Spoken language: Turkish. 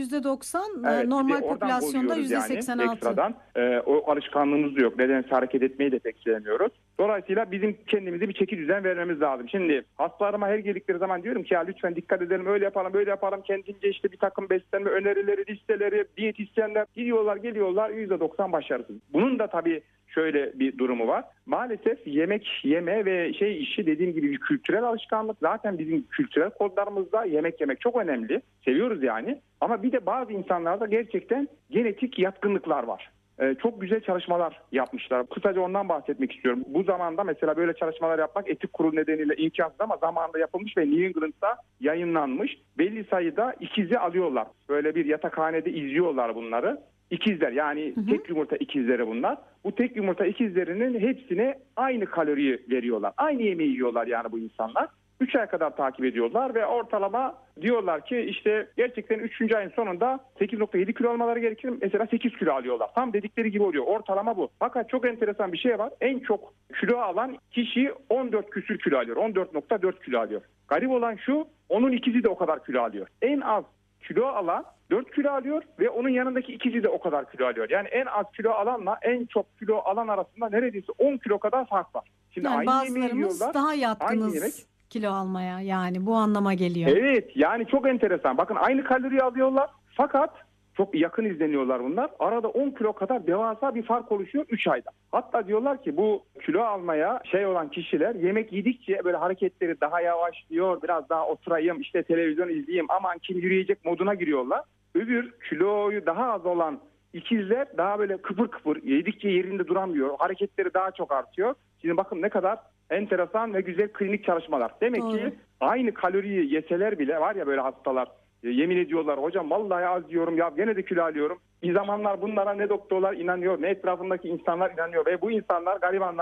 %90, Evet, normal bir de oradan popülasyonda bozuyoruz yani %86. ekstradan. O alışkanlığımız da yok. Nedense hareket etmeyi de pek sevmiyoruz. Dolayısıyla bizim kendimize bir çeki düzen vermemiz lazım. Şimdi hastalarıma her geldikleri zaman diyorum ki ya lütfen dikkat edelim, öyle yapalım, böyle yapalım. Kendince işte bir takım beslenme önerileri, listeleri, diyetisyenler gidiyorlar, geliyorlar, %90 başarısız. Bunun da tabii şöyle bir durumu var. Maalesef yemek yeme ve işi dediğim gibi bir kültürel alışkanlık. Zaten bizim kültürel kodlarımızda yemek yemek çok önemli. Seviyoruz yani. Ama bir de bazı insanlarda gerçekten genetik yatkınlıklar var. Çok güzel çalışmalar yapmışlar. Kısaca ondan bahsetmek istiyorum. Bu zamanda mesela böyle çalışmalar yapmak etik kurul nedeniyle imkansız ama zamanında yapılmış ve New England'da yayınlanmış. Belli sayıda ikizi alıyorlar. Böyle bir yatakhanede izliyorlar bunları. İkizler, yani tek yumurta ikizleri bunlar. Bu tek yumurta ikizlerinin hepsine aynı kaloriyi veriyorlar. Aynı yemeği yiyorlar yani bu insanlar. 3 ay kadar takip ediyorlar ve ortalama diyorlar ki işte gerçekten 3. ayın sonunda 8,7 kilo almaları gerekir. Mesela 8 kilo alıyorlar. Tam dedikleri gibi oluyor. Ortalama bu. Fakat çok enteresan bir şey var. En çok kilo alan kişi 14 küsür kilo alıyor. 14,4 kilo alıyor. Garip olan şu, onun ikizi de o kadar kilo alıyor. En az kilo alan 4 kilo alıyor ve onun yanındaki ikizi de o kadar kilo alıyor. Yani en az kilo alanla en çok kilo alan arasında neredeyse 10 kilo kadar fark var. Şimdi Yani aynı yemeği bazılarımız yiyorlar. daha Aynı yemek. yatkınız kilo almaya, yani bu anlama geliyor. Evet, yani çok enteresan. Bakın aynı kaloriyi alıyorlar fakat çok yakın izleniyorlar bunlar. Arada 10 kilo kadar devasa bir fark oluşuyor 3 ayda. Hatta diyorlar ki bu kilo almaya olan kişiler yemek yedikçe böyle hareketleri daha yavaşlıyor. Biraz daha oturayım, işte televizyon izleyeyim, aman kim yürüyecek moduna giriyorlar. Öbür kiloyu daha az olan ikizler daha böyle kıpır kıpır, yedikçe yerinde duramıyor. Hareketleri daha çok artıyor. Şimdi bakın ne kadar enteresan ve güzel klinik çalışmalar. Demek Doğru. ki aynı kaloriyi yeseler bile var ya böyle hastalar yemin ediyorlar, hocam vallahi az diyorum ya gene de kilo alıyorum. Bir zamanlar bunlara ne doktorlar inanıyor ne etrafındaki insanlar inanıyor ve bu insanlar garibanlar